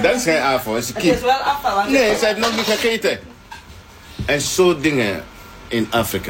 Dat is geen afval, het is kip. Het is wel afval. Nee, ze heeft nog niet gegeten. En zo dingen in Afrika.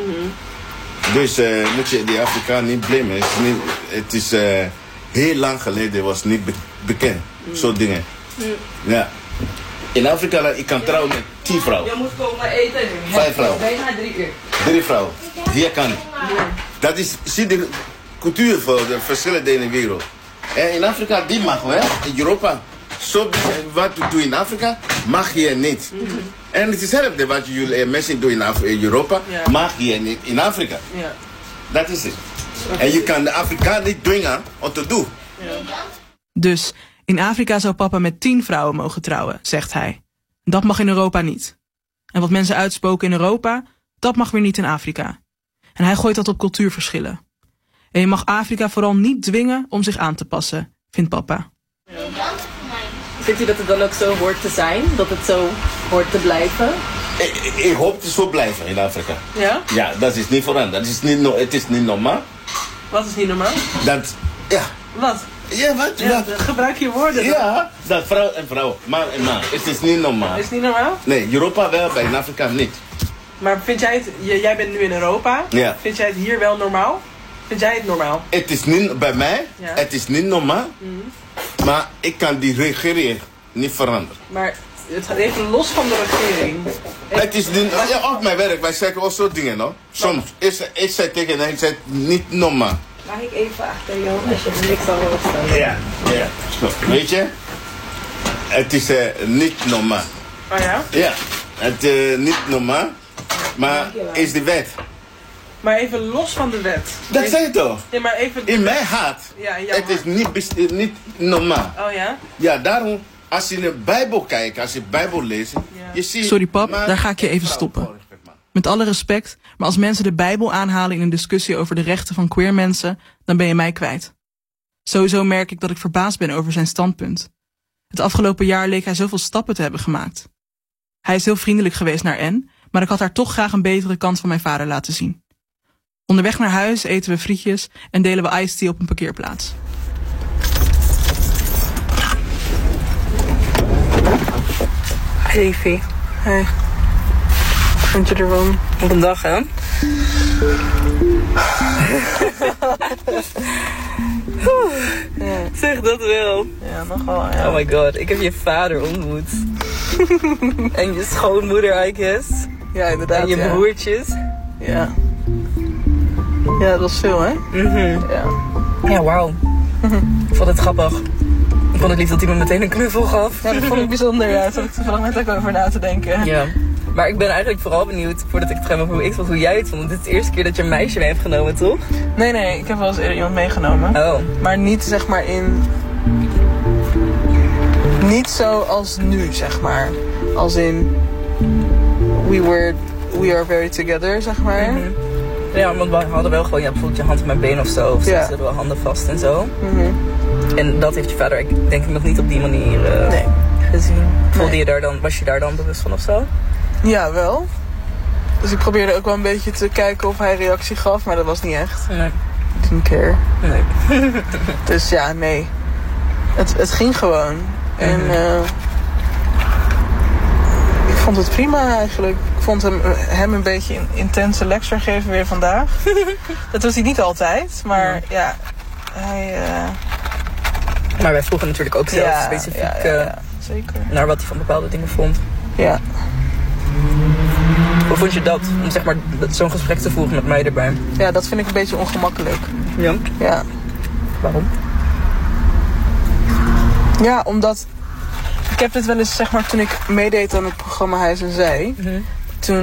Dus moet je die Afrikaan niet blamen. Het is heel lang geleden, was niet bekend. Zo dingen. Ja. In Afrika, ik kan trouwen met 10 vrouwen. Je moet komen eten. 5 vrouwen. Bijna 3 uur. 3 vrouwen. Hier kan niet. Dat is, zie de cultuur van de verschillende delen in de wereld. En in Afrika, die mag wel. In Europa, zo wat we doen in Afrika, mag hier niet. En het is hetzelfde wat jullie mensen doen in Europa, mag hier niet in Afrika. Dat is het. En je kan de Afrikaan niet dwingen om te doen. Dus in Afrika zou papa met 10 vrouwen mogen trouwen, zegt hij. Dat mag in Europa niet. En wat mensen uitspoken in Europa, dat mag weer niet in Afrika. En hij gooit dat op cultuurverschillen. En je mag Afrika vooral niet dwingen om zich aan te passen, vindt papa. Vindt u dat het dan ook zo hoort te zijn? Dat het zo hoort te blijven? Ik hoop het zo blijven in Afrika. Ja? Ja, dat is niet veranderd. Het is niet normaal. Wat is niet normaal? Dat, ja. Wat? Ja, wat? Ja, gebruik je woorden. Ja, dat vrouw en vrouw, man en man. Het is niet normaal. Is het niet normaal? Nee, Europa wel, bij in Afrika niet. Maar vind jij het, jij bent nu in Europa. Ja. Vind jij het hier wel normaal? Vind jij het normaal? Het is niet, bij mij, het is niet normaal. Maar ik kan die regering niet veranderen. Maar het gaat even los van de regering. Het is niet, ja, op mijn werk, wij zeggen ook zo dingen, no? Soms, ik zei tegen hen, ik zei niet normaal. Mag ik even achter jou als je niks al hoort staan? Ja. Weet je? Het is niet normaal. Oh ja? Ja, het is niet normaal, maar is de wet. Maar even los van de wet. Dat zei je toch? Ja, maar even... In mijn hart, het is niet normaal. Oh ja? Ja, daarom, als je in de Bijbel kijkt, als je de Bijbel leest, je ziet... Sorry pap, daar ga ik je even stoppen. Met alle respect, maar als mensen de Bijbel aanhalen in een discussie over de rechten van queer mensen, dan ben je mij kwijt. Sowieso merk ik dat ik verbaasd ben over zijn standpunt. Het afgelopen jaar leek hij zoveel stappen te hebben gemaakt. Hij is heel vriendelijk geweest naar Anne, maar ik had haar toch graag een betere kant van mijn vader laten zien. Onderweg naar huis eten we frietjes en delen we iced tea op een parkeerplaats. Hey Evie. Hey. Wat vind je ervan? Op een dag, hè? Zeg dat wel. Ja, nog wel, ja. Oh my god, ik heb je vader ontmoet. En je schoonmoeder, I guess. Ja, inderdaad. En je broertjes. Ja. Ja, dat was veel, hè? Ja, wauw. Ik vond het grappig. Ik vond het lief dat hij me meteen een knuffel gaf. Ja, dat vond ik bijzonder, ja. Daar zat ik toevallig net ook over na te denken. Ja. Maar ik ben eigenlijk vooral benieuwd, voordat ik het ga over hoe jij het vond. Want dit is de eerste keer dat je een meisje mee hebt genomen, toch? Nee, ik heb wel eens eerder iemand meegenomen. Oh. Maar niet, zeg maar, niet zo als nu, zeg maar. Als in... We are very together, zeg maar. Ja, want we hadden wel gewoon bijvoorbeeld je hand op mijn been of zo. Of ze hadden wel handen vast en zo. En dat heeft je vader denk ik nog niet op die manier gezien. Was je daar dan bewust van of zo? Ja, wel. Dus ik probeerde ook wel een beetje te kijken of hij reactie gaf, maar dat was niet echt. Nee. Didn't care. Nee. Dus ja, nee. Het ging gewoon. En ik vond het prima eigenlijk. Ik vond hem een beetje een intense lecture geven weer vandaag. Dat was hij niet altijd, maar ja, hij... Maar wij vroegen natuurlijk ook zelf specifiek zeker. Naar wat hij van bepaalde dingen vond. Ja. Hoe vond je dat? Om zeg maar zo'n gesprek te voeren met mij erbij? Ja, dat vind ik een beetje ongemakkelijk. Ja? Ja. Waarom? Ja, omdat... Ik heb dit wel eens, zeg maar, toen ik meedeed aan het programma Hij en Zij. Toen...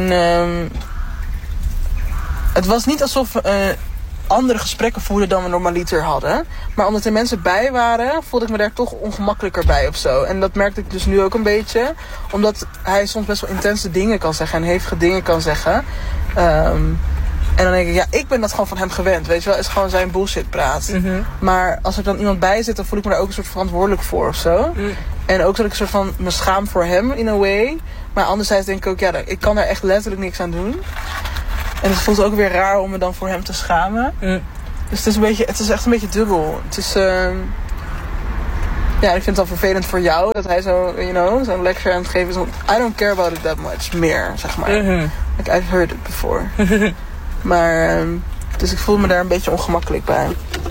het was niet alsof we andere gesprekken voerden dan we normaliter hadden. Maar omdat er mensen bij waren, voelde ik me daar toch ongemakkelijker bij of zo. En dat merkte ik dus nu ook een beetje. Omdat hij soms best wel intense dingen kan zeggen en hevige dingen kan zeggen. En dan denk ik, ja, ik ben dat gewoon van hem gewend. Weet je wel, is gewoon zijn bullshit praat. Maar als er dan iemand bij zit, dan voel ik me daar ook een soort verantwoordelijk voor of zo. En ook dat ik een soort van me schaam voor hem in a way. Maar anderzijds denk ik ook, ja, ik kan daar echt letterlijk niks aan doen. En het voelt ook weer raar om me dan voor hem te schamen. Dus het is echt een beetje dubbel. Het is... Ja, ik vind het dan vervelend voor jou dat hij zo, zo'n lecture aan het geven is. Want I don't care about it that much. Meer, zeg maar. Mhm. Like, I've heard it before. Maar, dus ik voel me daar een beetje ongemakkelijk bij.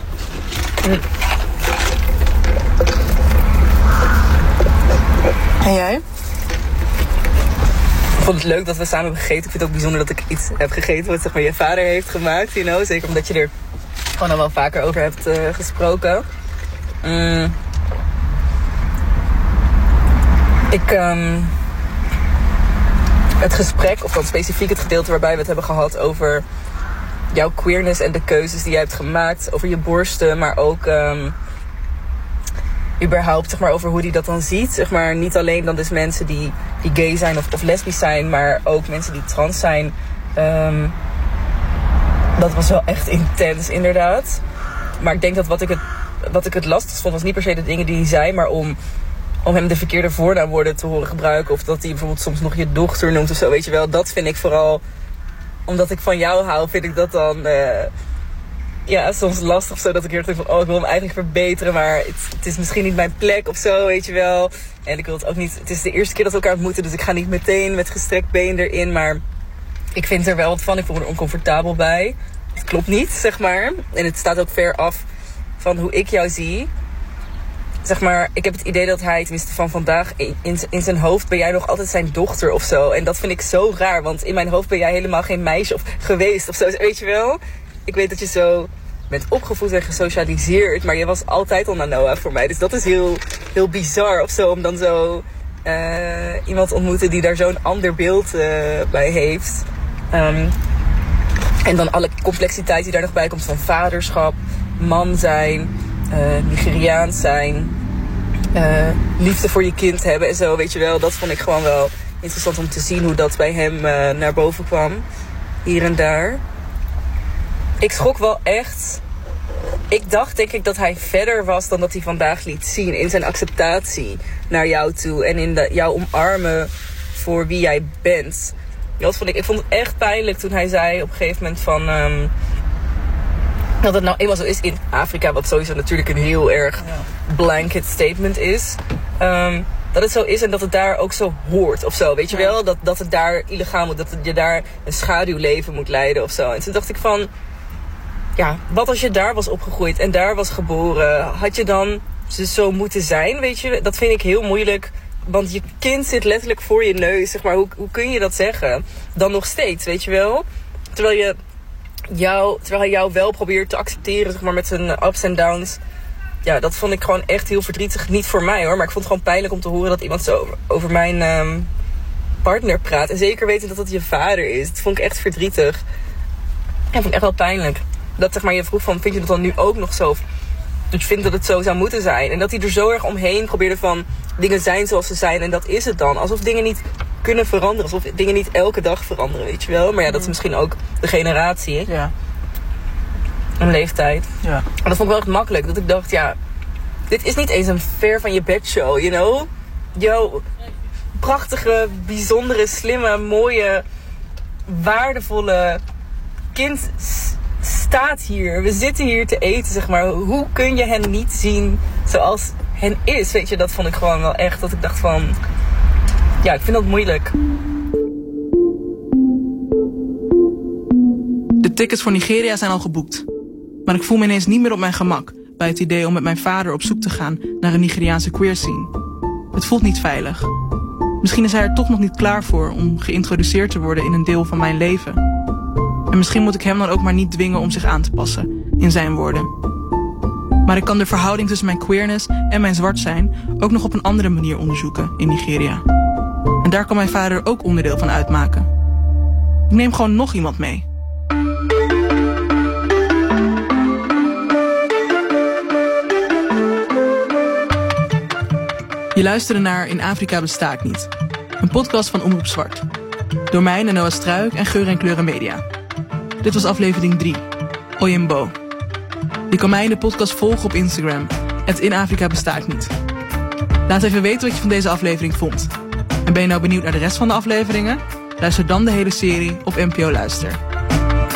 En jij? Ik vond het leuk dat we samen hebben gegeten. Ik vind het ook bijzonder dat ik iets heb gegeten wat zeg maar je vader heeft gemaakt. Zeker omdat je er gewoon al wel vaker over hebt gesproken. Het gesprek, of dan specifiek het gedeelte waarbij we het hebben gehad over jouw queerness en de keuzes die jij hebt gemaakt. Over je borsten, maar ook überhaupt zeg maar, over hoe die dat dan ziet. Zeg maar, niet alleen dan dus mensen die gay zijn of lesbisch zijn, maar ook mensen die trans zijn. Dat was wel echt intens inderdaad. Maar ik denk dat wat ik het lastigst vond was niet per se de dingen die hij zei, maar om hem de verkeerde voornaamwoorden te horen gebruiken. Of dat hij bijvoorbeeld soms nog je dochter noemt of zo, weet je wel. Dat vind ik vooral, omdat ik van jou hou, vind ik dat dan soms lastig of zo. Dat ik heel erg denk van, ik wil hem eigenlijk verbeteren, maar het is misschien niet mijn plek of zo, weet je wel. En ik wil het ook niet, het is de eerste keer dat we elkaar ontmoeten, dus ik ga niet meteen met gestrekt been erin. Maar ik vind er wel wat van, ik voel me er oncomfortabel bij. Het klopt niet, zeg maar. En het staat ook ver af van hoe ik jou zie. Zeg maar, ik heb het idee dat hij, tenminste van vandaag, in zijn hoofd ben jij nog altijd zijn dochter of zo. En dat vind ik zo raar, want in mijn hoofd ben jij helemaal geen meisje of geweest of zo. Weet je wel? Ik weet dat je zo bent opgevoed en gesocialiseerd, maar je was altijd al Noah voor mij. Dus dat is heel, heel bizar of zo, om dan zo iemand te ontmoeten die daar zo'n ander beeld bij heeft. En dan alle complexiteit die daar nog bij komt van vaderschap, man zijn, Nigeriaans zijn, liefde voor je kind hebben en zo, weet je wel. Dat vond ik gewoon wel interessant om te zien hoe dat bij hem naar boven kwam. Hier en daar. Ik schrok wel echt. Ik dacht denk ik dat hij verder was dan dat hij vandaag liet zien. In zijn acceptatie naar jou toe. En in jou omarmen voor wie jij bent. Dat vond ik vond het echt pijnlijk toen hij zei op een gegeven moment van dat het nou eenmaal zo is in Afrika. Wat sowieso natuurlijk een heel erg blanket statement is. Dat het zo is en dat het daar ook zo hoort of zo. Weet je wel? Dat het daar illegaal moet. Dat je daar een schaduwleven moet leiden of zo. En toen dacht ik van, ja, wat als je daar was opgegroeid en daar was geboren? Had je dan zo moeten zijn, weet je? Dat vind ik heel moeilijk. Want je kind zit letterlijk voor je neus, zeg maar. Hoe kun je dat zeggen? Dan nog steeds, weet je wel? Terwijl hij jou wel probeert te accepteren, zeg maar, met zijn ups en downs. Ja, dat vond ik gewoon echt heel verdrietig. Niet voor mij hoor, maar ik vond het gewoon pijnlijk om te horen dat iemand zo over mijn partner praat. En zeker weten dat het je vader is. Dat vond ik echt verdrietig. Ja, vond ik echt wel pijnlijk. Dat zeg maar, je vroeg van, vind je dat dan nu ook nog zo? Dat je vindt dat het zo zou moeten zijn. En dat hij er zo erg omheen probeerde van, dingen zijn zoals ze zijn en dat is het dan. Alsof dingen niet kunnen veranderen. Alsof dingen niet elke dag veranderen, weet je wel. Maar ja, dat is misschien ook de generatie. Ja. Een leeftijd. Ja. En dat vond ik wel echt makkelijk. Dat ik dacht, ja, dit is niet eens een ver van je bed show, you know? Jouw prachtige, bijzondere, slimme, mooie, waardevolle kind staat hier. We zitten hier te eten, zeg maar. Hoe kun je hen niet zien zoals hen is? Weet je, dat vond ik gewoon wel echt. Dat ik dacht van, ja, ik vind dat moeilijk. De tickets voor Nigeria zijn al geboekt. Maar ik voel me ineens niet meer op mijn gemak bij het idee om met mijn vader op zoek te gaan naar een Nigeriaanse queer scene. Het voelt niet veilig. Misschien is hij er toch nog niet klaar voor om geïntroduceerd te worden in een deel van mijn leven. En misschien moet ik hem dan ook maar niet dwingen om zich aan te passen, in zijn woorden. Maar ik kan de verhouding tussen mijn queerness en mijn zwart zijn ook nog op een andere manier onderzoeken in Nigeria. En daar kan mijn vader ook onderdeel van uitmaken. Ik neem gewoon nog iemand mee. Je luisterde naar In Afrika besta ik niet. Een podcast van Omroep Zwart. Door mij, Noah Struik en Geur en Kleuren Media. Dit was aflevering 3. Oyembo. Je kan mij in de podcast volgen op Instagram. In Afrika besta ik niet. Laat even weten wat je van deze aflevering vond. En ben je nou benieuwd naar de rest van de afleveringen? Luister dan de hele serie op NPO Luister.